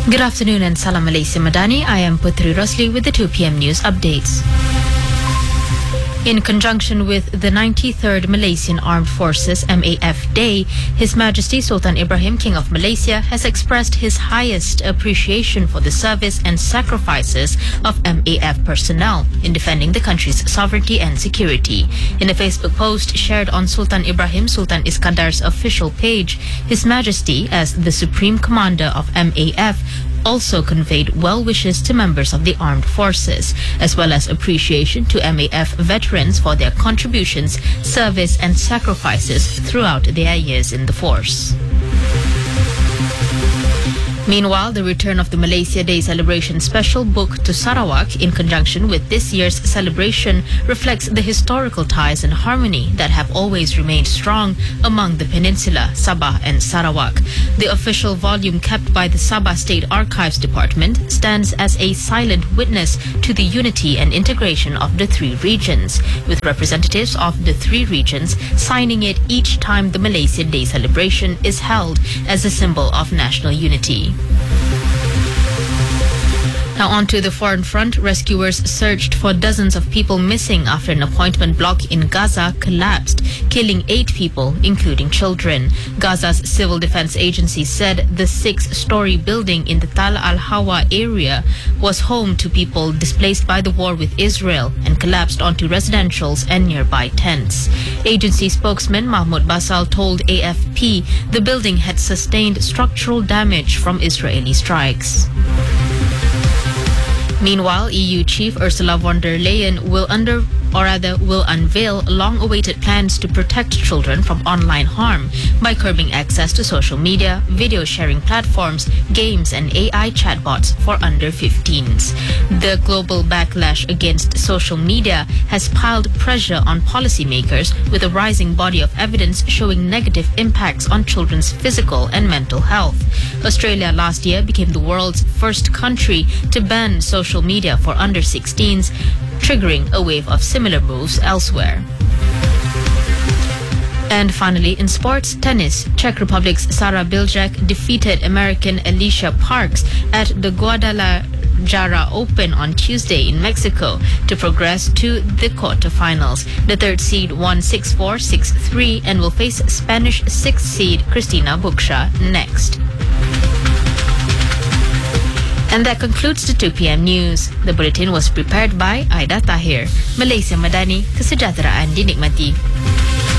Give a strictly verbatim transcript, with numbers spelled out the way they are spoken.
Good afternoon and Salam Malaysia Madani. I am Putri Rosli with the two p m news updates. In conjunction with the ninety-third Malaysian Armed Forces M A F Day, His Majesty Sultan Ibrahim, King of Malaysia, has expressed his highest appreciation for the service and sacrifices of M A F personnel in defending the country's sovereignty and security. In a Facebook post shared on Sultan Ibrahim Sultan Iskandar's official page, His Majesty, as the Supreme Commander of M A F, also conveyed well wishes to members of the armed forces, as well as appreciation to M A F veterans for their contributions, service and sacrifices throughout their years in the force. Meanwhile, the return of the Malaysia Day celebration special book to Sarawak in conjunction with this year's celebration reflects the historical ties and harmony that have always remained strong among the peninsula, Sabah and Sarawak. The official volume kept by the Sabah State Archives Department stands as a silent witness to the unity and integration of the three regions, with representatives of the three regions signing it each time the Malaysia Day celebration is held as a symbol of national unity. Now on to the foreign front. Rescuers searched for dozens of people missing after an appointment block in Gaza collapsed, killing eight people, including children. Gaza's civil defense agency said the six-story building in the Tal al-Hawa area was home to people displaced by the war with Israel and collapsed onto residentials and nearby tents. Agency spokesman Mahmoud Basal told A F P the building had sustained structural damage from Israeli strikes. Meanwhile, E U Chief Ursula von der Leyen will under or rather will unveil long-awaited plans to protect children from online harm by curbing access to social media, video sharing platforms, games and A I chatbots for under fifteens. The global backlash against social media has piled pressure on policymakers, with a rising body of evidence showing negative impacts on children's physical and mental health. Australia last year became the world's first country to ban social media for under sixteens, triggering a wave of similar moves elsewhere. And finally, in sports, tennis, Czech Republic's Sara Biljak defeated American Alicia Parks at the Guadalajara Open on Tuesday in Mexico to progress to the quarterfinals. The third seed won six four, six three and will face Spanish sixth seed Cristina Buksha next. And that concludes the two p m news. The bulletin was prepared by Aida Tahir. Malaysia Madani, kesejahteraan dinikmati.